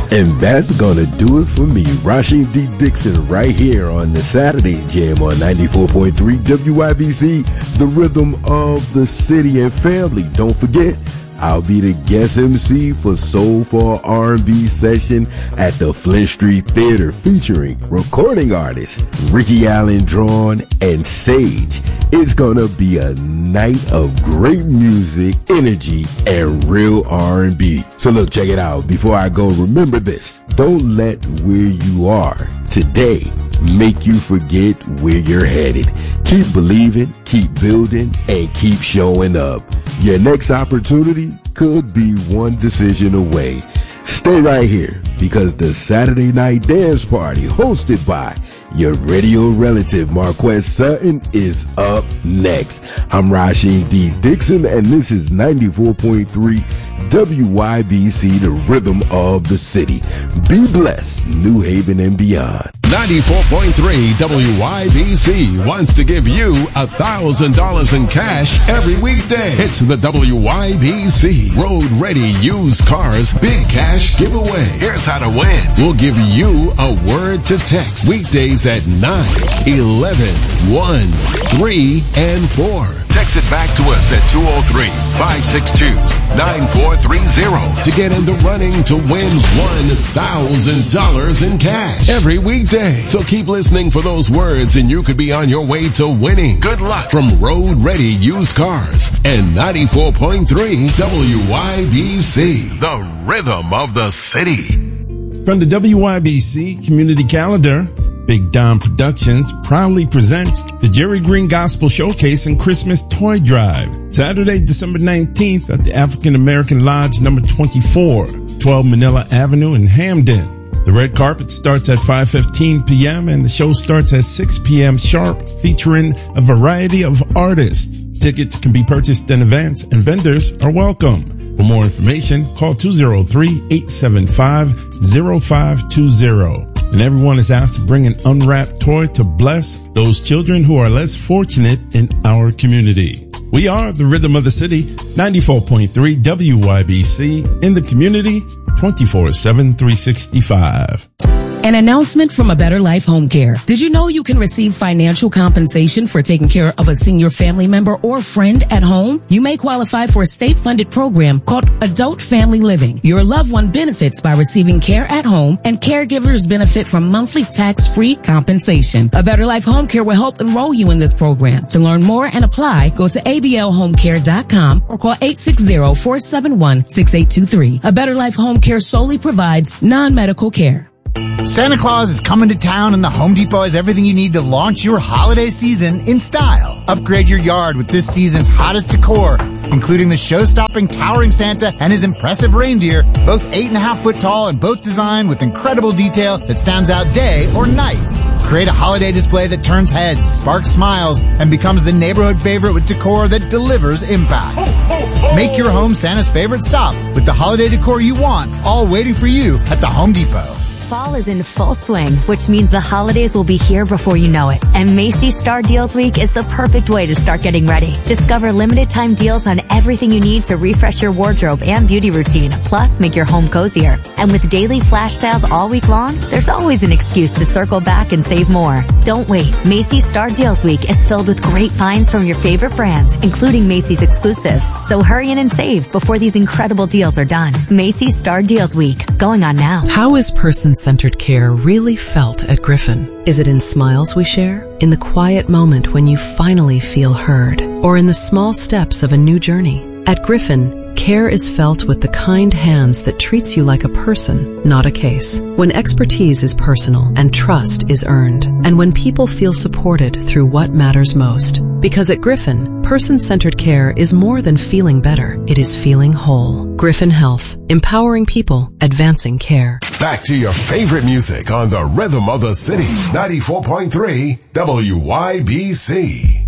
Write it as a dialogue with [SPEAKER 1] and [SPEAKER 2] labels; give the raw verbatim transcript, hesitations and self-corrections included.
[SPEAKER 1] And that's gonna do it for me, Rasheen D. Dixon, right here on the Saturday Jam on ninety-four point three W I B C, the rhythm of the city. And family, don't forget, I'll be the guest M C for Soulful R and B session at the Flint Street Theater featuring recording artists Ricky Allen Drawn and Sage. It's gonna be a night of great music, energy, and real R and B. So look, check it out. Before I go, remember this. Don't let where you are today make you forget where you're headed. Keep believing, keep building, and keep showing up. Your next opportunity could be one decision away. Stay right here because the Saturday Night Dance Party hosted by your radio relative Marquez Sutton is up next. I'm Rasheen D. Dixon and this is ninety-four point three W Y B C, the rhythm of the city. Be blessed, New Haven and beyond.
[SPEAKER 2] ninety-four point three W Y B C wants to give you a thousand dollars in cash every weekday. It's the W Y B C Road Ready Used Cars Big Cash Giveaway. Here's how to win. We'll give you a word to text weekdays at nine, eleven, one, three, and four. Text it back to us at two oh three, five six two, nine four three oh to get in the running to win one thousand dollars in cash every weekday. So keep listening for those words and you could be on your way to winning. Good luck from Road Ready Used Cars and ninety-four point three W Y B C, the rhythm of the city.
[SPEAKER 3] From the W Y B C Community Calendar, Big Don Productions proudly presents the Jerry Green Gospel Showcase and Christmas Toy Drive, Saturday, December nineteenth at the African American Lodge number twenty-four, twelve Manila Avenue in Hamden. The red carpet starts at five fifteen p.m. and the show starts at six p.m. sharp, featuring a variety of artists. Tickets can be purchased in advance and vendors are welcome. For more information, call two oh three, eight seven five, oh five two oh. And everyone is asked to bring an unwrapped toy to bless those children who are less fortunate in our community. We are the rhythm of the city, ninety-four point three W Y B C, in the community, twenty-four seven, three sixty-five.
[SPEAKER 4] An announcement from A Better Life Home Care. Did you know you can receive financial compensation for taking care of a senior family member or friend at home? You may qualify for a state-funded program called Adult Family Living. Your loved one benefits by receiving care at home, and caregivers benefit from monthly tax-free compensation. A Better Life Home Care will help enroll you in this program. To learn more and apply, go to A B L home care dot com or call eight six zero, four seven one, six eight two three. A Better Life Home Care solely provides non-medical care.
[SPEAKER 5] Santa Claus is coming to town and the Home Depot has everything you need to launch your holiday season in style. Upgrade your yard with this season's hottest decor, including the show-stopping towering Santa and his impressive reindeer, both eight and a half foot tall and both designed with incredible detail that stands out day or night. Create a holiday display that turns heads, sparks smiles, and becomes the neighborhood favorite with decor that delivers impact. Ho, ho, ho. Make your home Santa's favorite stop with the holiday decor you want, all waiting for you at the Home Depot.
[SPEAKER 6] Fall is in full swing, which means the holidays will be here before you know it. And Macy's Star Deals Week is the perfect way to start getting ready. Discover limited time deals on everything you need to refresh your wardrobe and beauty routine, plus make your home cozier. And with daily flash sales all week long, there's always an excuse to circle back and save more. Don't wait. Macy's Star Deals Week is filled with great finds from your favorite brands, including Macy's exclusives. So hurry in and save before these incredible deals are done. Macy's Star Deals Week, going on now.
[SPEAKER 7] How is person-centered care really felt at Griffin? Is it in smiles we share? In the quiet moment when you finally feel heard? Or in the small steps of a new journey? At Griffin, care is felt with the kind hands that treats you like a person, not a case. When expertise is personal and trust is earned, and when people feel supported through what matters most. Because at Griffin, person-centered care is more than feeling better. It is feeling whole. Griffin Health, empowering people, advancing care.
[SPEAKER 2] Back to your favorite music on the rhythm of the city, ninety-four point three W Y B C.